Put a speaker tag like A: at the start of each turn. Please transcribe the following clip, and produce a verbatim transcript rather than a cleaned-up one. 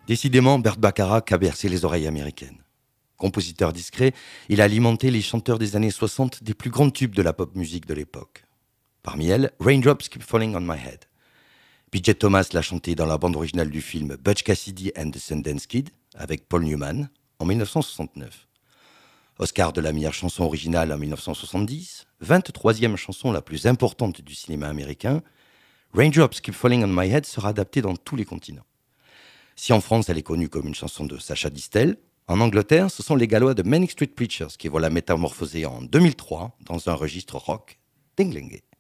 A: Décidément, Burt Bacharach a bercé les oreilles américaines. Compositeur discret, il a alimenté les chanteurs des années soixante des plus grands tubes de la pop musique de l'époque. Parmi elles, Raindrops Keep Falling on My Head. P J Thomas l'a chanté dans la bande originale du film Butch Cassidy and the Sundance Kid avec Paul Newman en mille neuf cent soixante-neuf. Oscar de la meilleure chanson originale en mille neuf cent soixante-dix, vingt-troisième chanson la plus importante du cinéma américain, Raindrops Keep Falling on My Head sera adaptée dans tous les continents. Si en France elle est connue comme une chanson de Sacha Distel, en Angleterre ce sont les Gallois de Manic Street Preachers qui vont la métamorphoser en deux mille trois dans un registre rock dinglingué.